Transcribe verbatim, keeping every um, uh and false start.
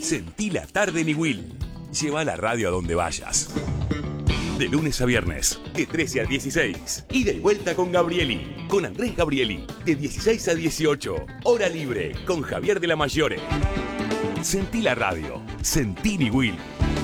Sentí la tarde en Iguil. Lleva la radio a donde vayas. De lunes a viernes, de trece a dieciséis. Ida y vuelta con Gabrieli. Con Andrés Gabrieli. De dieciséis a dieciocho. Hora libre con Javier de la Mayore. Sentí la radio. Sentí Iguil.